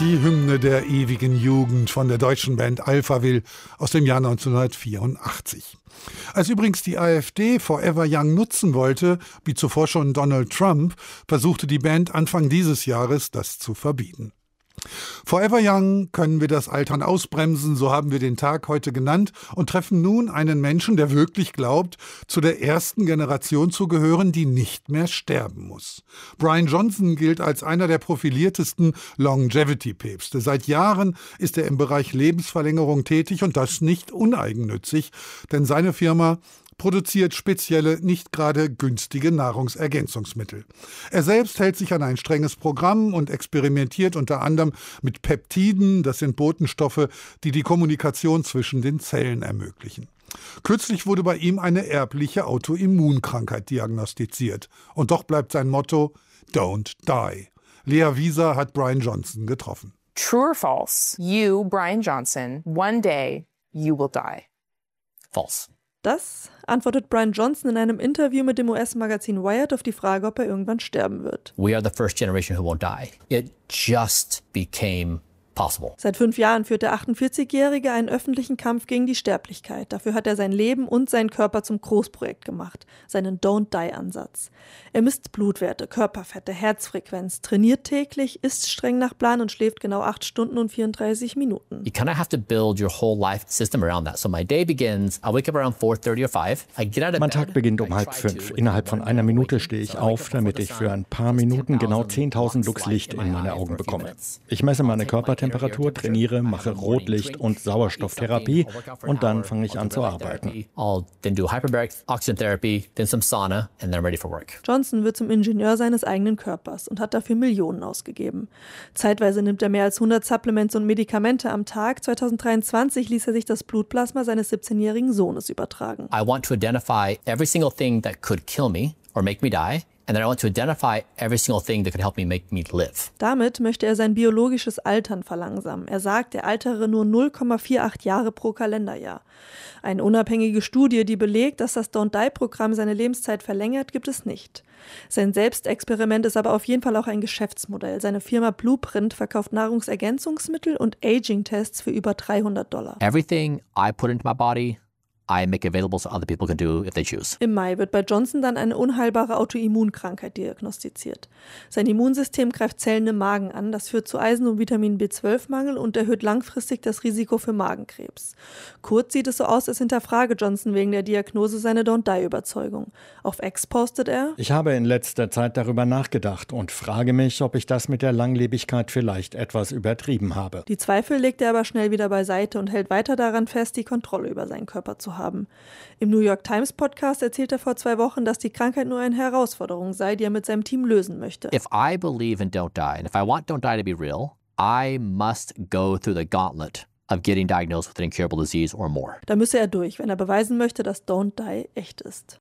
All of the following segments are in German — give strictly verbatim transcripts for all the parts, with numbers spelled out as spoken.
Die Hymne der ewigen Jugend von der deutschen Band Alphaville aus dem Jahr neunzehnhundertvierundachtzig. Als übrigens die AfD Forever Young nutzen wollte, wie zuvor schon Donald Trump, versuchte die Band Anfang dieses Jahres, das zu verbieten. Forever Young können wir das Altern ausbremsen, so haben wir den Tag heute genannt und treffen nun einen Menschen, der wirklich glaubt, zu der ersten Generation zu gehören, die nicht mehr sterben muss. Brian Johnson gilt als einer der profiliertesten Longevity-Päpste. Seit Jahren ist er im Bereich Lebensverlängerung tätig und das nicht uneigennützig, denn seine Firma produziert spezielle, nicht gerade günstige Nahrungsergänzungsmittel. Er selbst hält sich an ein strenges Programm und experimentiert unter anderem mit Peptiden, das sind Botenstoffe, die die Kommunikation zwischen den Zellen ermöglichen. Kürzlich wurde bei ihm eine erbliche Autoimmunkrankheit diagnostiziert. Und doch bleibt sein Motto Don't die. Lea Wieser hat Brian Johnson getroffen. True or false? You, Brian Johnson, one day you will die. False. Das antwortet Brian Johnson in einem Interview mit dem U S-Magazin Wired auf die Frage, ob er irgendwann sterben wird. We are the first generation who won't die. It just became possible. Seit fünf Jahren führt der achtundvierzigjährige einen öffentlichen Kampf gegen die Sterblichkeit. Dafür hat er sein Leben und seinen Körper zum Großprojekt gemacht, seinen Don't-Die-Ansatz. Er misst Blutwerte, Körperfette, Herzfrequenz, trainiert täglich, isst streng nach Plan und schläft genau acht Stunden und vierunddreißig Minuten. You kind of have to build your whole life system around that. So my day begins, I wake up around four thirty or five. I get out of bed. Mein Tag beginnt um halb fünf. Innerhalb von einer Minute stehe ich auf, damit ich für ein paar Minuten genau zehntausend Lux Licht in meine Augen bekomme. Ich messe meine Körpertemperatur, trainiere, mache Rotlicht- und Sauerstofftherapie und dann fange ich an zu arbeiten. I'll then do hyperbaric oxygen therapy, then some sauna, and then I'm ready for work. Johnson wird zum Ingenieur seines eigenen Körpers und hat dafür Millionen ausgegeben. Zeitweise nimmt er mehr als hundert Supplements und Medikamente am Tag. zweitausenddreiundzwanzig ließ er sich das Blutplasma seines siebzehnjährigen Sohnes übertragen. I want to identify every single thing that could kill me or make me die. And then I want to identify every single thing that could help me make me live. Damit möchte er sein biologisches Altern verlangsamen. Er sagt, er altere nur null Komma achtundvierzig Jahre pro Kalenderjahr. Eine unabhängige Studie, die belegt, dass das Don't-Die-Programm seine Lebenszeit verlängert, gibt es nicht. Sein Selbstexperiment ist aber auf jeden Fall auch ein Geschäftsmodell. Seine Firma Blueprint verkauft Nahrungsergänzungsmittel und Aging-Tests für über dreihundert Dollar. Everything I put into my body, I make available so other people can do if they choose. Im Mai wird bei Johnson dann eine unheilbare Autoimmunkrankheit diagnostiziert. Sein Immunsystem greift Zellen im Magen an, das führt zu Eisen- und Vitamin B zwölf Mangel und erhöht langfristig das Risiko für Magenkrebs. Kurz sieht es so aus, als hinterfrage Johnson wegen der Diagnose seine Don't-Die-Überzeugung. Auf X postet er: Ich habe in letzter Zeit darüber nachgedacht und frage mich, ob ich das mit der Langlebigkeit vielleicht etwas übertrieben habe. Die Zweifel legt er aber schnell wieder beiseite und hält weiter daran fest, die Kontrolle über seinen Körper zu haben. Haben. Im New York Times Podcast erzählt er vor zwei Wochen, dass die Krankheit nur eine Herausforderung sei, die er mit seinem Team lösen möchte. If I believe in Don't Die, and if I want Don't Die to be real, I must go through the gauntlet of getting diagnosed with an incurable disease or more. Da müsse er durch, wenn er beweisen möchte, dass Don't Die echt ist.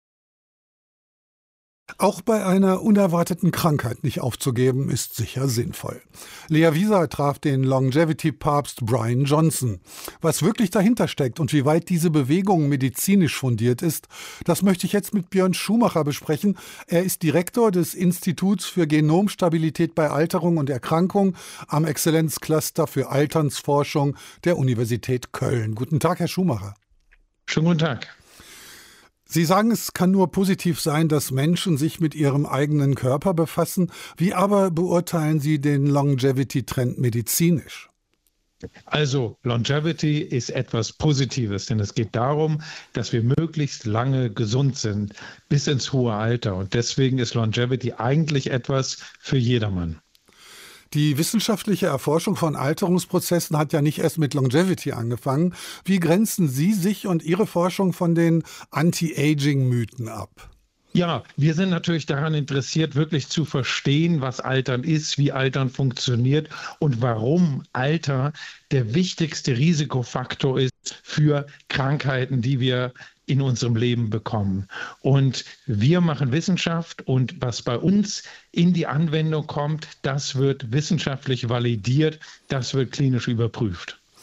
Auch bei einer unerwarteten Krankheit nicht aufzugeben, ist sicher sinnvoll. Lea Wieser traf den Longevity-Papst Brian Johnson. Was wirklich dahinter steckt und wie weit diese Bewegung medizinisch fundiert ist, das möchte ich jetzt mit Björn Schumacher besprechen. Er ist Direktor des Instituts für Genomstabilität bei Alterung und Erkrankung am Exzellenzcluster für Alternsforschung der Universität Köln. Guten Tag, Herr Schumacher. Schönen guten Tag. Sie sagen, es kann nur positiv sein, dass Menschen sich mit ihrem eigenen Körper befassen. Wie aber beurteilen Sie den Longevity-Trend medizinisch? Also Longevity ist etwas Positives, denn es geht darum, dass wir möglichst lange gesund sind, bis ins hohe Alter. Und deswegen ist Longevity eigentlich etwas für jedermann. Die wissenschaftliche Erforschung von Alterungsprozessen hat ja nicht erst mit Longevity angefangen. Wie grenzen Sie sich und Ihre Forschung von den Anti-Aging-Mythen ab? Ja, wir sind natürlich daran interessiert, wirklich zu verstehen, was Altern ist, wie Altern funktioniert und warum Alter der wichtigste Risikofaktor ist für Krankheiten, die wir in unserem Leben bekommen. Und wir machen Wissenschaft und was bei uns in die Anwendung kommt, das wird wissenschaftlich validiert, das wird klinisch überprüft.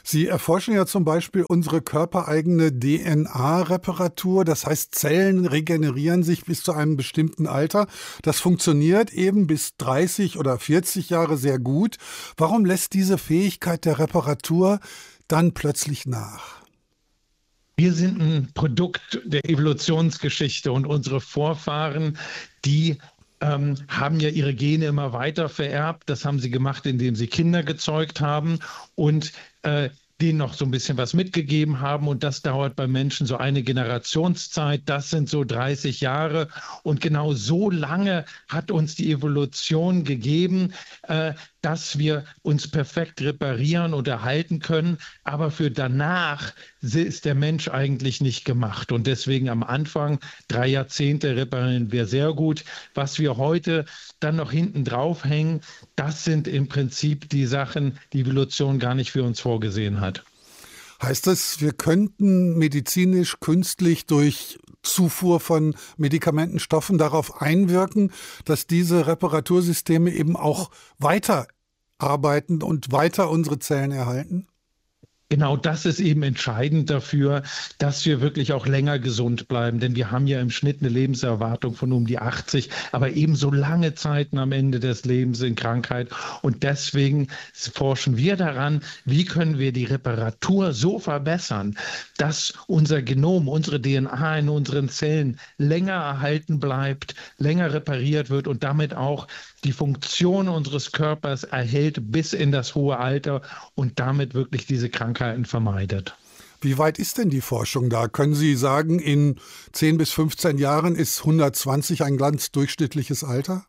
Sie erforschen ja zum Beispiel unsere körpereigene D N A-Reparatur. Das heißt, Zellen regenerieren sich bis zu einem bestimmten Alter. Das funktioniert eben bis dreißig oder vierzig Jahre sehr gut. Warum lässt diese Fähigkeit der Reparatur dann plötzlich nach? Wir sind ein Produkt der Evolutionsgeschichte und unsere Vorfahren, die ähm, haben ja ihre Gene immer weiter vererbt. Das haben sie gemacht, indem sie Kinder gezeugt haben und äh, denen noch so ein bisschen was mitgegeben haben. Und das dauert bei Menschen so eine Generationszeit. Das sind so dreißig Jahre. Und genau so lange hat uns die Evolution gegeben, äh, dass wir uns perfekt reparieren und erhalten können. Aber für danach ist der Mensch eigentlich nicht gemacht. Und deswegen am Anfang, drei Jahrzehnte, reparieren wir sehr gut. Was wir heute dann noch hinten drauf hängen, das sind im Prinzip die Sachen, die Evolution gar nicht für uns vorgesehen hat. Heißt das, wir könnten medizinisch, künstlich durch Zufuhr von Medikamentenstoffen darauf einwirken, dass diese Reparatursysteme eben auch weiter arbeiten und weiter unsere Zellen erhalten? Genau das ist eben entscheidend dafür, dass wir wirklich auch länger gesund bleiben. Denn wir haben ja im Schnitt eine Lebenserwartung von um die achtzig, aber eben so lange Zeiten am Ende des Lebens in Krankheit. Und deswegen forschen wir daran, wie können wir die Reparatur so verbessern, dass unser Genom, unsere D N A in unseren Zellen länger erhalten bleibt, länger repariert wird und damit auch die Funktion unseres Körpers erhält bis in das hohe Alter und damit wirklich diese Krankheiten vermeidet. Wie weit ist denn die Forschung da? Können Sie sagen, in zehn bis fünfzehn Jahren ist hundertzwanzig ein ganz durchschnittliches Alter?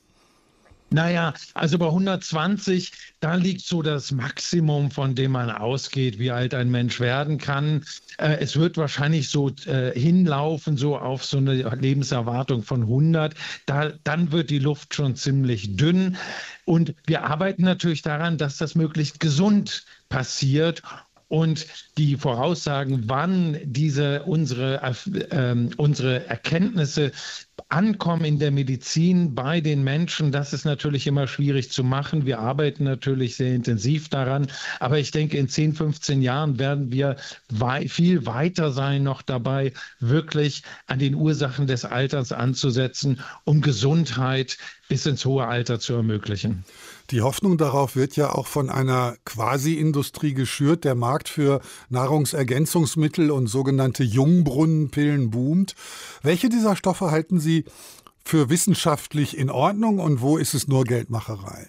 Naja, also bei hundertzwanzig, da liegt so das Maximum, von dem man ausgeht, wie alt ein Mensch werden kann. Äh, es wird wahrscheinlich so äh, hinlaufen, so auf so eine Lebenserwartung von hundert. Da, dann wird die Luft schon ziemlich dünn. Und wir arbeiten natürlich daran, dass das möglichst gesund passiert. Und die Voraussagen, wann diese unsere, äh, unsere Erkenntnisse ankommen in der Medizin bei den Menschen, das ist natürlich immer schwierig zu machen. Wir arbeiten natürlich sehr intensiv daran. Aber ich denke, in zehn, fünfzehn Jahren werden wir wei- viel weiter sein noch dabei, wirklich an den Ursachen des Alters anzusetzen, um Gesundheit bis ins hohe Alter zu ermöglichen. Die Hoffnung darauf wird ja auch von einer Quasi-Industrie geschürt. Der Markt für Nahrungsergänzungsmittel und sogenannte Jungbrunnenpillen boomt. Welche dieser Stoffe halten Sie für wissenschaftlich in Ordnung und wo ist es nur Geldmacherei?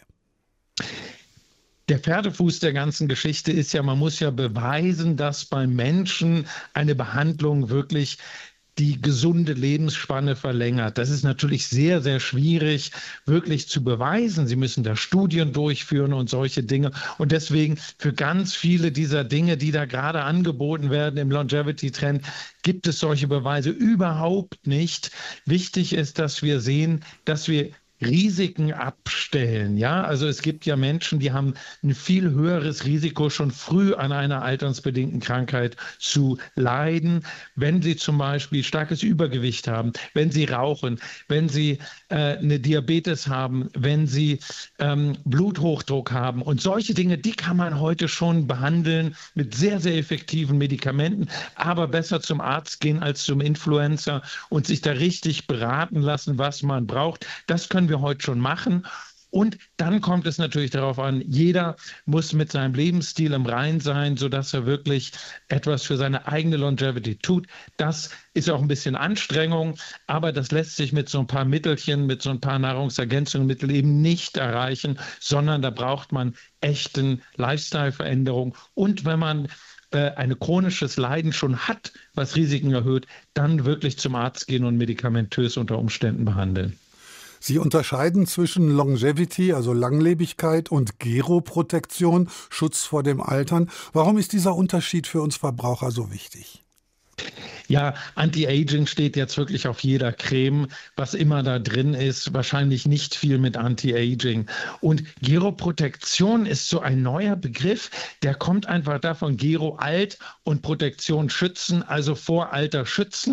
Der Pferdefuß der ganzen Geschichte ist ja, man muss ja beweisen, dass beim Menschen eine Behandlung wirklich die gesunde Lebensspanne verlängert. Das ist natürlich sehr, sehr schwierig wirklich zu beweisen. Sie müssen da Studien durchführen und solche Dinge. Und deswegen für ganz viele dieser Dinge, die da gerade angeboten werden im Longevity-Trend, gibt es solche Beweise überhaupt nicht. Wichtig ist, dass wir sehen, dass wir Risiken abstellen. Ja, also es gibt ja Menschen, die haben ein viel höheres Risiko, schon früh an einer altersbedingten Krankheit zu leiden, wenn sie zum Beispiel starkes Übergewicht haben, wenn sie rauchen, wenn sie äh, eine Diabetes haben, wenn sie ähm, Bluthochdruck haben. Und solche Dinge, die kann man heute schon behandeln mit sehr, sehr effektiven Medikamenten, aber besser zum Arzt gehen als zum Influencer und sich da richtig beraten lassen, was man braucht. Das können wir wir heute schon machen. Und dann kommt es natürlich darauf an, jeder muss mit seinem Lebensstil im Reinen sein, sodass er wirklich etwas für seine eigene Longevity tut. Das ist auch ein bisschen Anstrengung, aber das lässt sich mit so ein paar Mittelchen, mit so ein paar Nahrungsergänzungsmitteln eben nicht erreichen, sondern da braucht man echten Lifestyle-Veränderung. Und wenn man äh, ein chronisches Leiden schon hat, was Risiken erhöht, dann wirklich zum Arzt gehen und medikamentös unter Umständen behandeln. Sie unterscheiden zwischen Longevity, also Langlebigkeit, und Geroprotektion, Schutz vor dem Altern. Warum ist dieser Unterschied für uns Verbraucher so wichtig? Ja, Anti-Aging steht jetzt wirklich auf jeder Creme. Was immer da drin ist, wahrscheinlich nicht viel mit Anti-Aging. Und Geroprotektion ist so ein neuer Begriff, der kommt einfach davon, Gero alt und Protektion schützen, also vor Alter schützen.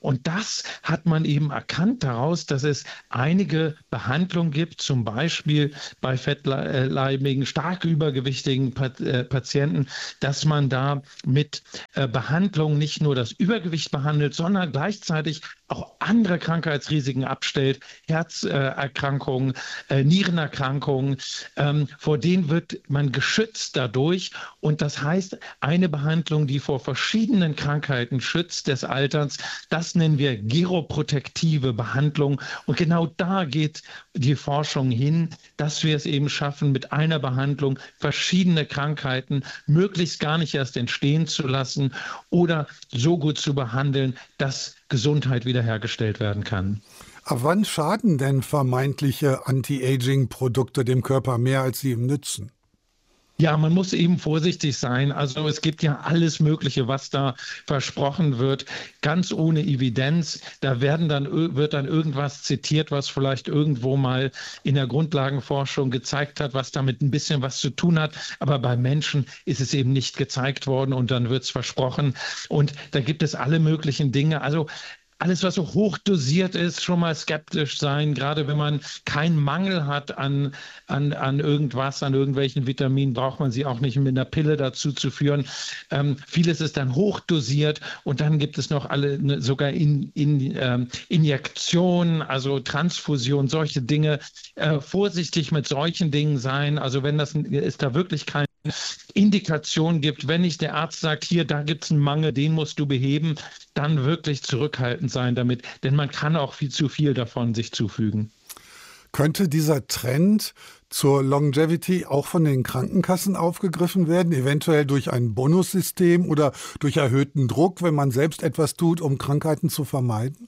Und das hat man eben erkannt daraus, dass es einige Behandlungen gibt, zum Beispiel bei fettleibigen, stark übergewichtigen Patienten, dass man da mit Behandlung nicht nur das Übergewicht behandelt, sondern gleichzeitig auch andere Krankheitsrisiken abstellt, Herzerkrankungen, äh, Nierenerkrankungen, ähm, vor denen wird man geschützt dadurch. Und das heißt, eine Behandlung, die vor verschiedenen Krankheiten schützt des Alterns, das nennen wir geroprotektive Behandlung. Und genau da geht die Forschung hin, dass wir es eben schaffen, mit einer Behandlung verschiedene Krankheiten möglichst gar nicht erst entstehen zu lassen oder so gut zu behandeln, dass Gesundheit wiederhergestellt werden kann. Ab wann schaden denn vermeintliche Anti-Aging-Produkte dem Körper mehr, als sie ihm nützen? Ja, man muss eben vorsichtig sein. Also es gibt ja alles Mögliche, was da versprochen wird, ganz ohne Evidenz. Da werden dann, wird dann irgendwas zitiert, was vielleicht irgendwo mal in der Grundlagenforschung gezeigt hat, was damit ein bisschen was zu tun hat. Aber bei Menschen ist es eben nicht gezeigt worden und dann wird es versprochen. Und da gibt es alle möglichen Dinge. Also alles, was so hoch dosiert ist, schon mal skeptisch sein, gerade wenn man keinen Mangel hat an, an, an irgendwas, an irgendwelchen Vitaminen, braucht man sie auch nicht mit einer Pille dazu zu führen. Ähm, vieles ist dann hoch dosiert und dann gibt es noch alle, ne, sogar in, in, ähm, Injektionen, also Transfusion, solche Dinge. Äh, vorsichtig mit solchen Dingen sein, also wenn das ist da wirklich kein Indikation gibt, wenn nicht der Arzt sagt, hier, da gibt es einen Mangel, den musst du beheben, dann wirklich zurückhaltend sein damit, denn man kann auch viel zu viel davon sich zufügen. Könnte dieser Trend zur Longevity auch von den Krankenkassen aufgegriffen werden, eventuell durch ein Bonussystem oder durch erhöhten Druck, wenn man selbst etwas tut, um Krankheiten zu vermeiden?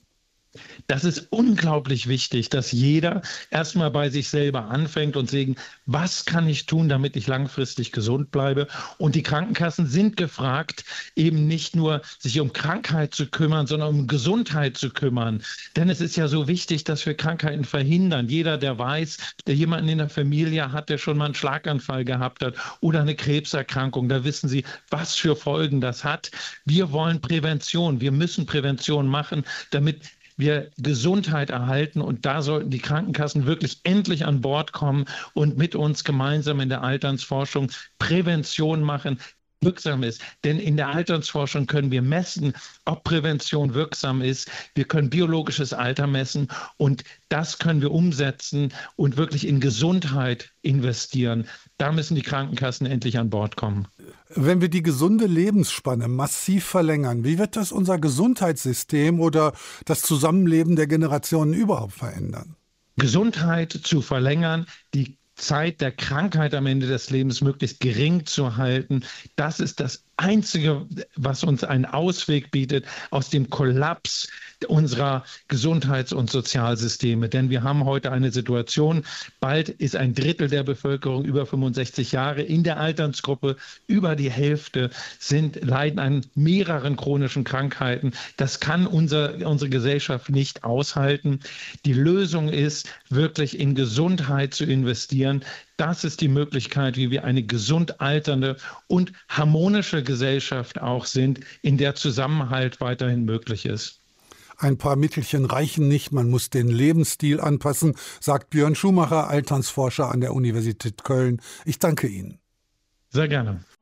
Das ist unglaublich wichtig, dass jeder erstmal bei sich selber anfängt und sagt, was kann ich tun, damit ich langfristig gesund bleibe? Und die Krankenkassen sind gefragt, eben nicht nur sich um Krankheit zu kümmern, sondern um Gesundheit zu kümmern. Denn es ist ja so wichtig, dass wir Krankheiten verhindern. Jeder, der weiß, der jemanden in der Familie hat, der schon mal einen Schlaganfall gehabt hat oder eine Krebserkrankung, da wissen Sie, was für Folgen das hat. Wir wollen Prävention. Wir müssen Prävention machen, damit wir Gesundheit erhalten, und da sollten die Krankenkassen wirklich endlich an Bord kommen und mit uns gemeinsam in der Alternsforschung Prävention machen, die wirksam ist. Denn in der Alternsforschung können wir messen, ob Prävention wirksam ist. Wir können biologisches Alter messen und das können wir umsetzen und wirklich in Gesundheit investieren. Da müssen die Krankenkassen endlich an Bord kommen. Wenn wir die gesunde Lebensspanne massiv verlängern, wie wird das unser Gesundheitssystem oder das Zusammenleben der Generationen überhaupt verändern? Gesundheit zu verlängern, die Zeit der Krankheit am Ende des Lebens möglichst gering zu halten, das ist das Einzige, was uns einen Ausweg bietet aus dem Kollaps unserer Gesundheits- und Sozialsysteme. Denn wir haben heute eine Situation, bald ist ein Drittel der Bevölkerung über fünfundsechzig Jahre in der Altersgruppe, über die Hälfte sind, leiden an mehreren chronischen Krankheiten. Das kann unser, unsere Gesellschaft nicht aushalten. Die Lösung ist, wirklich in Gesundheit zu investieren. Das ist die Möglichkeit, wie wir eine gesund alternde und harmonische Gesellschaft auch sind, in der Zusammenhalt weiterhin möglich ist. Ein paar Mittelchen reichen nicht, man muss den Lebensstil anpassen, sagt Björn Schumacher, Alternsforscher an der Universität Köln. Ich danke Ihnen. Sehr gerne.